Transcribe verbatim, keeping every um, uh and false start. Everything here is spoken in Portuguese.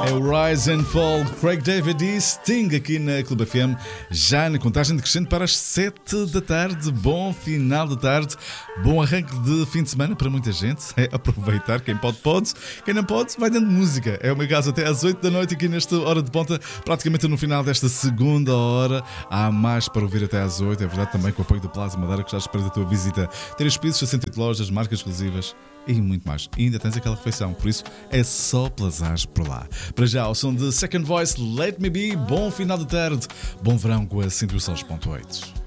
É o Rise and Fall, Craig David e Sting aqui na Clube F M, já na contagem decrescente para as sete da tarde. Bom final de tarde, bom arranque de fim de semana para muita gente. É aproveitar, quem pode, pode, quem não pode, vai dando música. É o meu caso até às oito da noite aqui nesta hora de ponta, praticamente no final desta segunda hora. Há mais para ouvir até às oito, é verdade, também com o apoio do Plaza Madeira, que já espera da tua visita. Três pisos, sessenta e oito lojas, marcas exclusivas e muito mais. E ainda tens aquela refeição, por isso é só plazares por lá. Para já, ao som de Second Voice, Let Me Be, bom final de tarde, bom verão com a cento e sete ponto oito.